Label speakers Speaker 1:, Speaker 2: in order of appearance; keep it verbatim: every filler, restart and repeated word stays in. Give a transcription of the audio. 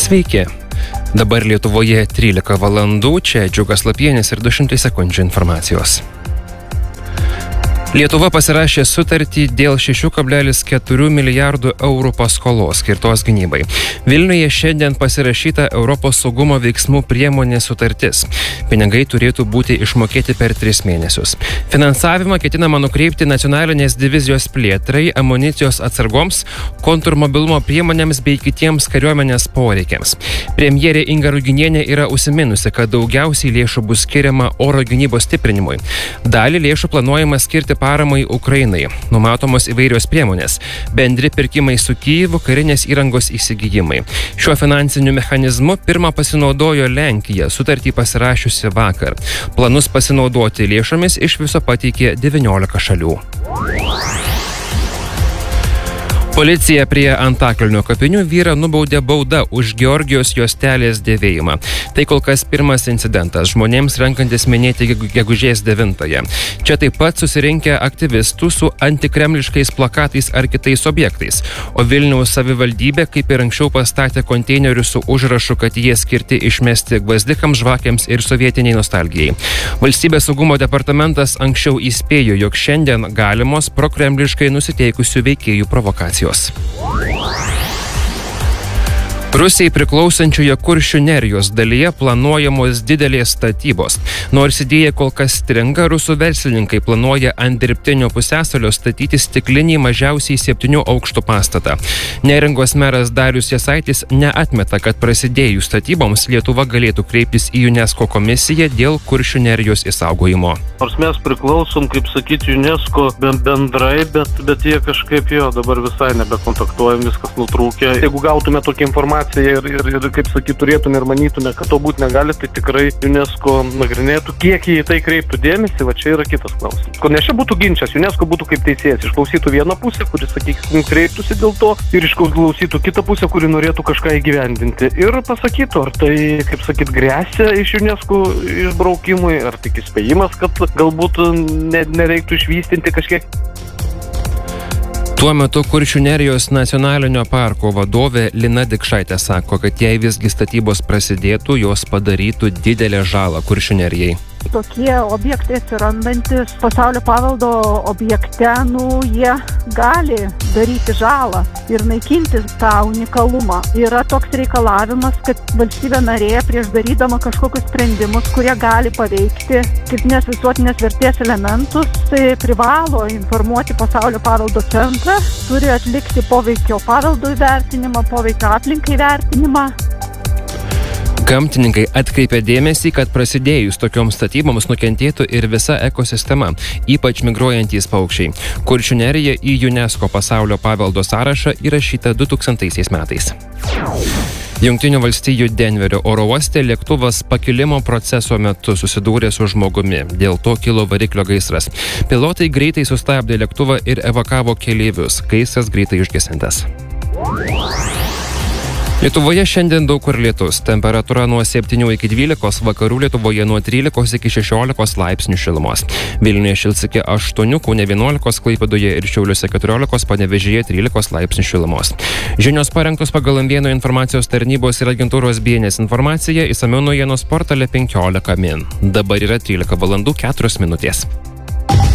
Speaker 1: Sveiki. Dabar Lietuvoje trylika valandų, čia Džiugas Lapienis ir du šimtai sekundžių informacijos. Lietuva pasirašė sutartį dėl šešių kablelis keturių milijardų eurų paskolos skirtos gynybai. Vilniuje šiandien pasirašyta Europos saugumo veiksmų priemonės sutartis. Pinigai turėtų būti išmokėti per tris mėnesius. Finansavimą ketinama nukreipti nacionalinės divizijos plėtrai, amunicijos atsargoms, kontrmobilumo priemonėms bei kitiems kariuomenės poreikiams. Premjerė Inga Ruginienė yra užsiminusi, kad daugiausiai lėšų bus skiriama oro gynybos stiprinimui. Dalį lėšų planuojama skirti paramai Ukrainai. Numatomos įvairios priemonės. Bendri pirkimai su Kijevu, karinės įrangos įsigijimai. Šiuo finansiniu mechanizmu pirmą pasinaudojo Lenkija, sutartį pasirašiusi vakar. Planus pasinaudoti lėšomis iš viso pateikė devyniolika šalių. Policija prie Antakalnio kapinių vyrą nubaudė bauda už Georgijos juostelės dėvėjimą. Tai kol kas pirmas incidentas žmonėms renkantis minėti gegužės devintąją. Čia taip pat susirinkę aktyvistų su antikremliškais plakatais ar kitais objektais. O Vilniaus savivaldybė, kaip ir anksčiau, pastatė konteinerius su užrašu, kad jie skirti išmesti gvazdikams, žvakėms ir sovietiniai nostalgijai. Valstybės saugumo departamentas anksčiau įspėjo, jog šiandien galimos prokremliškai nusiteikusių veikėjų provokacijos. Rusijai priklausančioje Kuršių nerijos dalyje planuojamos didelės statybos. Nors idėja kol kas stringa, rusų verslininkai planuoja ant dirbtinio pusiasalio statyti stiklinį mažiausiai septynių aukštų pastatą. Neringos meras Darius Jasaitis neatmeta, kad prasidėjus statyboms Lietuva galėtų kreiptis į UNESCO komisiją dėl Kuršių nerijos išsaugojimo.
Speaker 2: Nors mes priklausom, kaip sakyti, UNESCO bendrai, bet, bet jie kažkaip jo dabar visai nebekontaktuojam, viskas nutrūkė. Jeigu gautume tokią informaciją, Ir, ir, ir kaip sakyt, turėtume ir manytume, kad to būti negali, tai tikrai UNESCO nagrinėtų, kiek jie į tai kreiptų dėmesį, va čia yra kitas klausimas. Ko nes čia būtų ginčas, UNESCO būtų kaip teisėjas, išklausytų vieną pusę, kuris, sakykim, kreiptųsi dėl to, ir išklausytų kitą pusę, kuri norėtų kažką įgyvendinti. Ir pasakytų, ar tai, kaip sakyt, grėsia iš UNESCO išbraukimui, ar tik įspėjimas, kad galbūt ne, nereiktų išvystinti kažkiek.
Speaker 1: Tuo metu Kuršių nerijos nacionalinio parko vadovė Lina Dikšaitė sako, kad jei visgi statybos prasidėtų, jos padarytų didelę žalą Kuršių nerijai.
Speaker 3: Tokie objektai atsirandantis pasaulio paveldo objekte, nu, jie gali daryti žalą ir naikinti tą unikalumą. Yra toks reikalavimas, kad valstybė narė prieš darydama kažkokius sprendimus, kurie gali paveikti skirtinės visuotinės vertės elementus, tai privalo informuoti pasaulio paveldo centrą, turi atlikti poveikio paveldo įvertinimą, poveikio aplinkai įvertinimą.
Speaker 1: Gamtininkai atkreipia dėmesį, kad prasidėjus tokioms statyboms nukentėtų ir visa ekosistema, ypač migruojantys paukščiai. Kuršių nerija į UNESCO pasaulio paveldo sąrašą įrašyta du tūkstantaisiais metais. Jungtinių valstijų Denverio oro uoste lėktuvas pakilimo proceso metu susidūrė su žmogumi. Dėl to kilo variklio gaisras. Pilotai greitai sustabdė lėktuvą ir evakavo keleivius. Gaisras greitai užgesintas. Lietuvoje šiandien daug kur lietus. Temperatūra nuo septynių iki dvylikos, vakarų Lietuvoje nuo trylikos iki šešiolikos laipsnių šilumos. Vilniuje šils iki aštuonių, Kaune vienuolikos, Klaipėdoje ir Šiauliuose keturiolikos, Panevėžyje trylikos laipsnių šilumos. Žinios parengtos pagal M vienas informacijos tarnybos ir agentūros B N S informaciją, išsamiau naujienos portale penkiolika min. Dabar yra trylika valandų keturios minutės.